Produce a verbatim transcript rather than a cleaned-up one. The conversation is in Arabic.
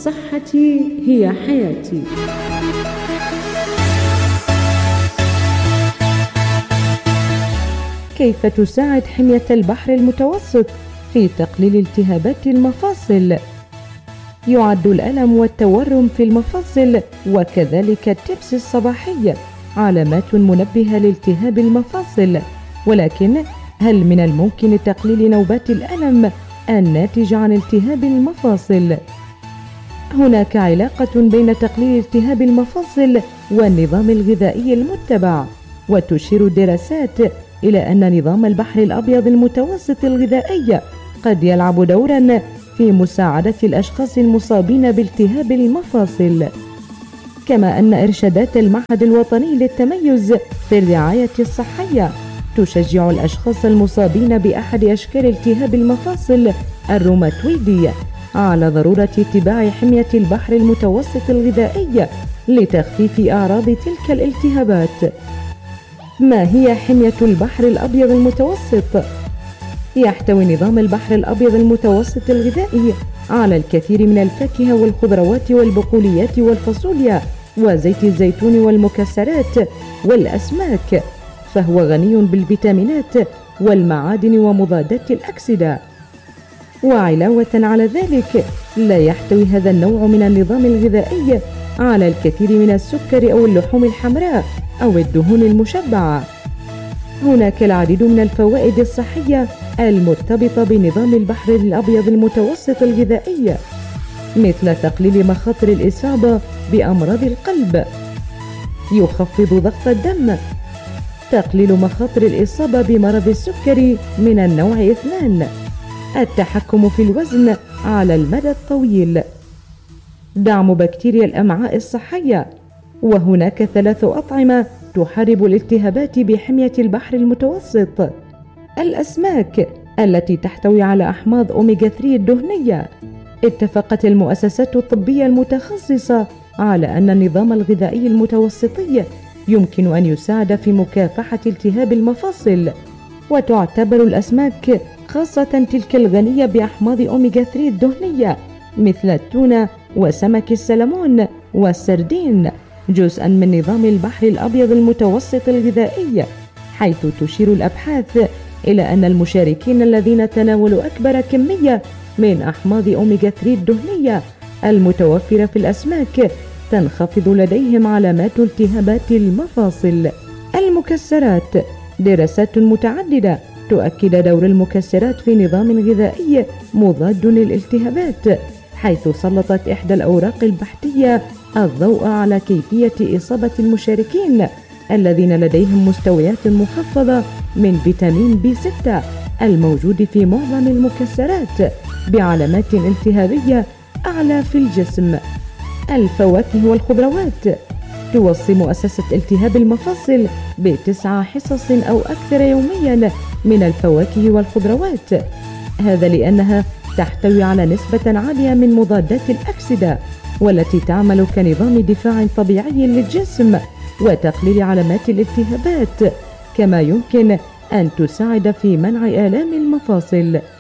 صحتي هي حياتي. كيف تساعد حمية البحر المتوسط في تقليل التهابات المفاصل؟ يعد الألم والتورم في المفاصل وكذلك التبس الصباحي علامات منبهة لالتهاب المفاصل، ولكن هل من الممكن تقليل نوبات الألم الناتجة عن التهاب المفاصل؟ هناك علاقة بين تقليل التهاب المفاصل والنظام الغذائي المتبع، وتشير الدراسات إلى أن نظام البحر الأبيض المتوسط الغذائي قد يلعب دورا في مساعدة الأشخاص المصابين بالتهاب المفاصل، كما أن إرشادات المعهد الوطني للتميز في الرعاية الصحية تشجع الأشخاص المصابين بأحد أشكال التهاب المفاصل الروماتويدي على ضرورة اتباع حمية البحر المتوسط الغذائي لتخفيف أعراض تلك الالتهابات. ما هي حمية البحر الأبيض المتوسط؟ يحتوي نظام البحر الأبيض المتوسط الغذائي على الكثير من الفاكهة والخضروات والبقوليات والفاصوليا وزيت الزيتون والمكسرات والأسماك، فهو غني بالفيتامينات والمعادن ومضادات الأكسدة. وعلاوة على ذلك لا يحتوي هذا النوع من النظام الغذائي على الكثير من السكر أو اللحوم الحمراء أو الدهون المشبعة. هناك العديد من الفوائد الصحية المرتبطة بنظام البحر الأبيض المتوسط الغذائي، مثل تقليل مخاطر الإصابة بأمراض القلب، يخفض ضغط الدم، تقليل مخاطر الإصابة بمرض السكري من النوع اثنان، التحكم في الوزن على المدى الطويل، دعم بكتيريا الأمعاء الصحية. وهناك ثلاث أطعمة تحارب الالتهابات بحمية البحر المتوسط: الأسماك التي تحتوي على أحماض أوميغا ثلاثة الدهنية. اتفقت المؤسسات الطبية المتخصصة على أن النظام الغذائي المتوسطي يمكن أن يساعد في مكافحة التهاب المفاصل، وتعتبر الأسماك خاصة تلك الغنية بأحماض أوميغا ثلاثة الدهنية مثل التونة وسمك السلمون والسردين جزءا من نظام البحر الأبيض المتوسط الغذائي، حيث تشير الأبحاث إلى أن المشاركين الذين تناولوا أكبر كمية من أحماض أوميغا ثلاثة الدهنية المتوفرة في الأسماك تنخفض لديهم علامات التهابات المفاصل. المكسرات: دراسات متعددة تؤكد دور المكسرات في نظام غذائي مضاد للالتهابات، حيث سلطت إحدى الأوراق البحثية الضوء على كيفية إصابة المشاركين الذين لديهم مستويات مخفضة من فيتامين بي ستة الموجود في معظم المكسرات بعلامات التهابية أعلى في الجسم. الفواكه والخضروات: توصي مؤسسة التهاب المفاصل بتسع حصص أو أكثر يوميا من الفواكه والخضروات، هذا لأنها تحتوي على نسبة عالية من مضادات الأكسدة والتي تعمل كنظام دفاع طبيعي للجسم وتقليل علامات الالتهابات، كما يمكن أن تساعد في منع آلام المفاصل.